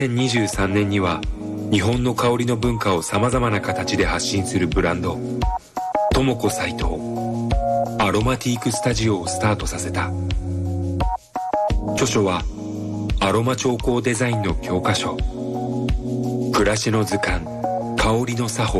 2023年には日本の香りの文化をさまざまな形で発信するブランド友子斎藤アロマティークスタジオをスタートさせた。著書はアロマ調香デザインの教科書、暮らしの図鑑、香りの作法。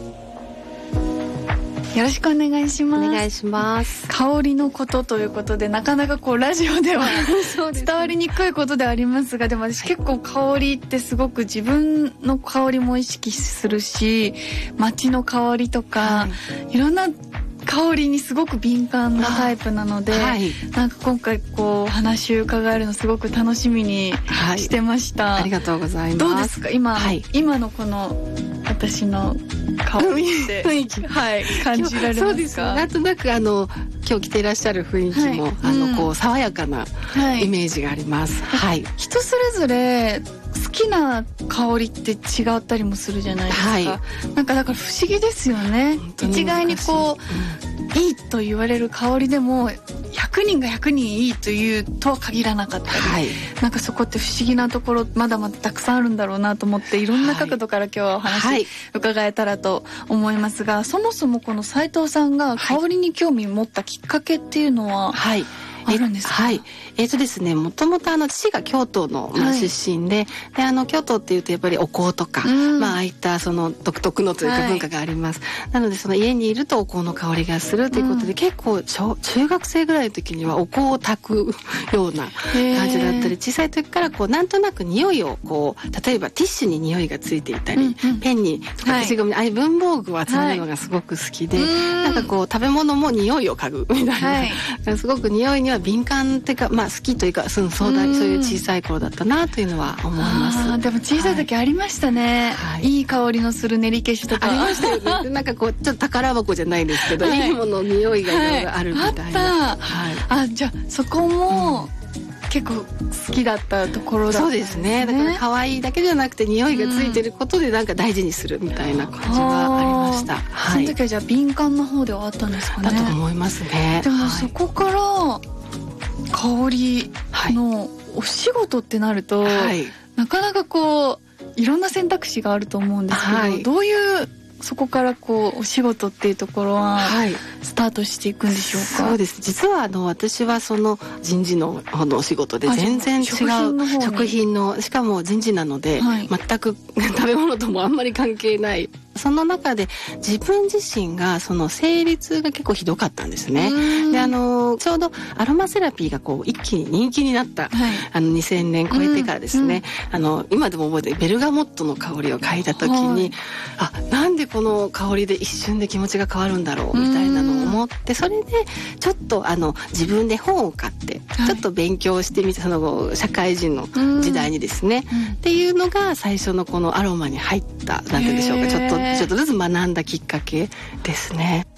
よろしくお願いします。 お願いします。 香りのことということで、なかなかこうラジオでは伝わりにくいことでありますが、でも私結構香りってすごく自分の香りも意識するし、街の香りとか、いろんな香りにすごく敏感なタイプなので、なんか今回こう話を伺えるのすごく楽しみにしてました。 ありがとうございます。 どうですか今のこの私の香りって雰囲気感じられますか？ そうですよ。なんとなく今日着ていらっしゃる雰囲気も、こう爽やかなイメージがあります。 人それぞれ好きな香りって違ったりもするじゃないですか。なんかだから不思議ですよね。一概にこう、いいと言われる香りでも100人が100人いいというとは限らなかったり、なんかそこって不思議なところまだまだたくさんあるんだろうなと思って、いろんな角度から今日はお話伺えたらと思いますが、そもそもこの斉藤さんが香りに興味を持ったきっかけっていうのはあるんですか？ ですね、もともと父が京都の出身で、京都っていうとやっぱりお香とか、ああいったその独特のというか文化があります。なのでその家にいるとお香の香りがするということで、結構中学生ぐらいの時にはお香を焚くような感じだったり、小さい時からこうなんとなく匂いをこう、例えばティッシュに匂いがついていたり、ペンにとか消しゴムに、ああいう文房具を集めるのがすごく好きで、なんかこう食べ物も匂いを嗅ぐみたいな、すごく匂いには敏感っていうか、好きというか、そういう小さい頃だったなというのは思います。 でも小さい時ありましたね。いい香りのする練り消しとかありましたよね。なんかこうちょっと宝箱じゃないですけど、いいもの匂いがいろいろあるみたいな。 じゃあそこも結構好きだったところだったんですね。 そうですね。だから可愛いだけじゃなくて匂いがついてることでなんか大事にするみたいな感じはありました。 その時はじゃあ敏感な方ではあったんですかね。 だと思いますね。 でもそこから香りのお仕事ってなると、なかなかこういろんな選択肢があると思うんですけど、どういうそこからこうお仕事っていうところはスタートしていくんでしょうか？ そうです。実は私はその人事の方のお仕事で全然違う食品の、しかも人事なので、全く食べ物ともあんまり関係ない。その中で自分自身がその生理痛が結構ひどかったんですね。でちょうどアロマセラピーがこう一気に人気になった、2000年超えてからですね、今でも覚えてベルガモットの香りを嗅いだ時に、なんでこの香りで一瞬で気持ちが変わるんだろうみたいなのを思って、それでちょっと自分で本を買ってちょっと勉強してみて、その社会人の時代にですね、っていうのが最初のこのアロマに入った、なんていうんでしょうか、ちょっとずつ学んだきっかけですね。